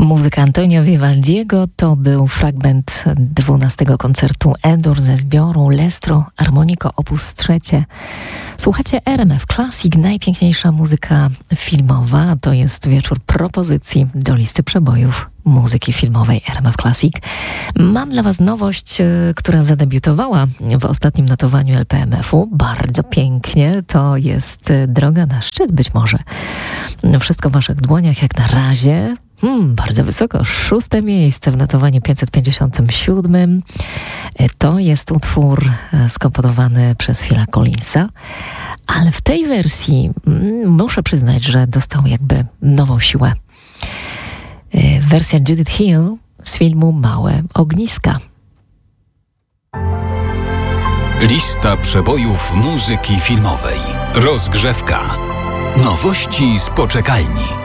Muzyka Antonio Vivaldiego to był fragment 12 koncertu E-dur ze zbioru L'Estro Armonico op. 3. Słuchacie RMF Classic, najpiękniejsza muzyka filmowa. To jest wieczór propozycji do listy przebojów muzyki filmowej RMF Classic. Mam dla Was nowość, która zadebiutowała w ostatnim notowaniu LPMF-u. Bardzo pięknie. To jest droga na szczyt być może. Wszystko w Waszych dłoniach jak na razie. Bardzo wysoko. 6. miejsce w notowaniu 557. To jest utwór skomponowany przez Phila Collinsa, ale w tej wersji muszę przyznać, że dostał jakby nową siłę. Wersja Judith Hill z filmu Małe ogniska. Lista przebojów muzyki filmowej. Rozgrzewka. Nowości z poczekalni.